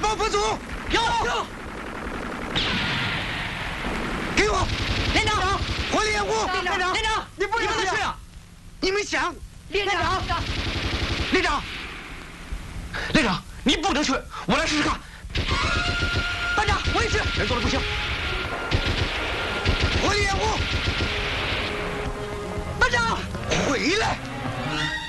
报分组。 有。 给我。 连长， 火力掩护。 连长， 你不能去啊！你们想？ 连长， 连长，你不能去，我来试试看。 班长，我也去。 人多了不行。火力掩护。 班长， 回来。